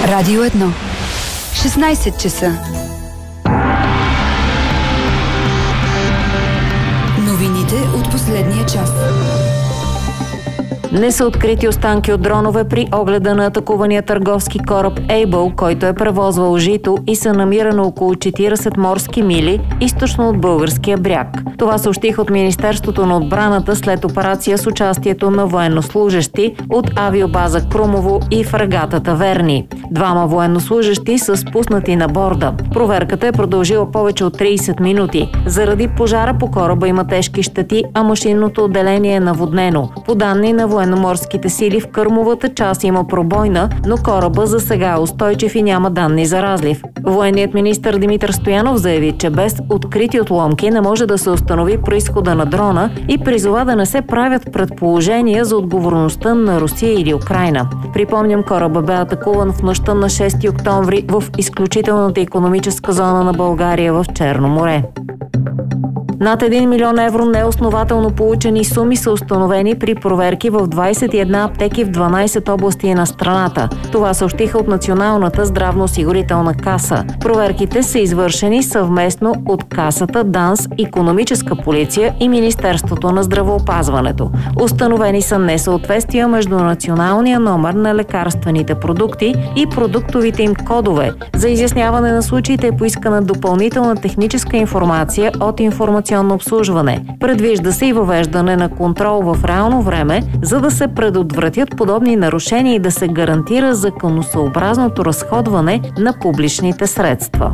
Радио 1. 16 часа. Новините от последния час. Не са открити останки от дронове при огледа на атакувания търговски кораб Able, който е превозвал жито и се намира на около 40 морски мили източно от българския бряг. Това съобщих от Министерството на отбраната след операция с участието на военнослужещи от авиобаза Крумово и фрегатата Верни. 2 военнослужещи са спуснати на борда. Проверката е продължила повече от 30 минути. Заради пожара по кораба има тежки щети, а машинното отделение е наводнено. По данни на военноморските сили в кърмовата част има пробойна, но кораба за сега е устойчив и няма данни за разлив. Военният министър Димитър Стоянов заяви, че без открити отломки не може да се установи произхода на дрона и призова да не се правят предположения за отговорността на Русия или Украйна. Припомням, кораба бе атакуван в нощта на 6 октомври в изключителната икономическа зона на България в Черно море. Над 1 милион евро неоснователно получени суми са установени при проверки в 21 аптеки в 12 области на страната. Това съобщиха от Националната здравноосигурителна каса. Проверките са извършени съвместно от Касата, ДАНС, Икономическа полиция и Министерството на здравеопазването. Установени са несъответствия между националния номер на лекарствените продукти и продуктовите им кодове. За изясняване на случаите е поискана допълнителна техническа информация от информационно обслужване. Предвижда се и въвеждане на контрол в реално време, за да се предотвратят подобни нарушения и да се гарантира законосъобразното разходване на публичните средства.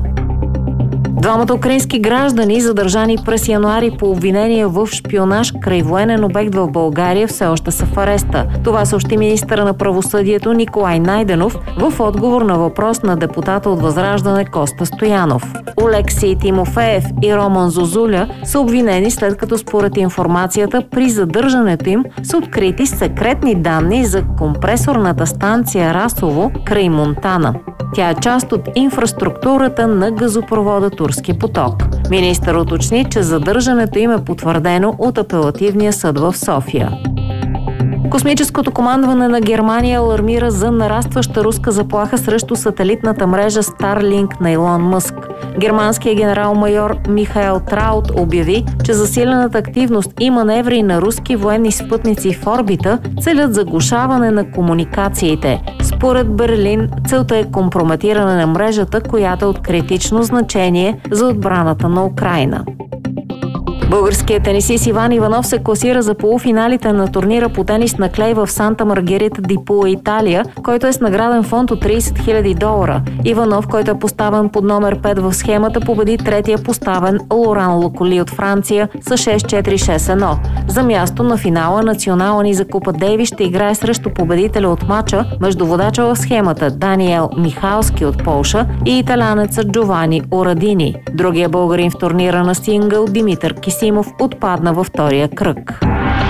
2 украински граждани, задържани през януари по обвинение в шпионаж край военен обект в България, все още са в ареста. Това съобщи министъра на правосъдието Николай Найденов в отговор на въпрос на депутата от Възраждане Коста Стоянов. Олексий Тимофеев и Роман Зозуля са обвинени, след като според информацията при задържането им са открити секретни данни за компресорната станция Расово край Монтана. Тя е част от инфраструктурата на газопровода Турски поток. Министър уточни, че задържането им е потвърдено от апелативния съд в София. Космическото командване на Германия алармира за нарастваща руска заплаха срещу сателитната мрежа Starlink на Илон Мъск. Германският генерал-майор Михаел Траут обяви, че засилената активност и маневри на руски военни спътници в орбита целят заглушаване на комуникациите. Според Берлин, целта е компрометиране на мрежата, която е от критично значение за отбраната на Украйна. Българският тенисист Иван Иванов се класира за полуфиналите на турнира по тенис на клей в Санта Маргарита ди Пула, Италия, който е с награден фонд от $30 000. Иванов, който е поставен под номер 5 в схемата, победи третия поставен Лоран Локоли от Франция с 6-4-6-1. За място на финала национална ни за Купа Дейвис ще играе срещу победителя от мача между водача в схемата Даниел Михалски от Полша и италянеца Джовани Орадини. Другия българин в турнира на сингъл Димитър Кисимов отпадна във втория кръг.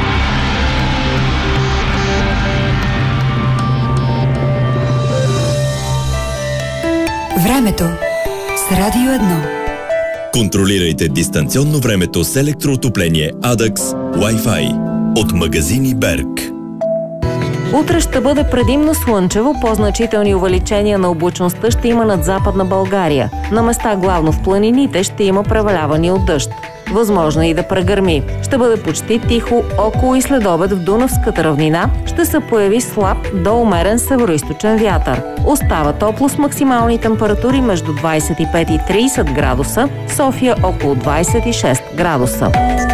Времето с Радио 1. Контролирайте дистанционно времето с електроотопление Adax Wi-Fi от магазини Берг. Утре ще бъде предимно слънчево, по-значителни увеличения на облачността ще има над Западна България. На места главно в планините ще има превалявания от дъжд. Възможно и да прегърми. Ще бъде почти тихо, около и следобед в Дунавската равнина ще се появи слаб до умерен североизточен вятър. Остава топло с максимални температури между 25 и 30 градуса, София около 26 градуса.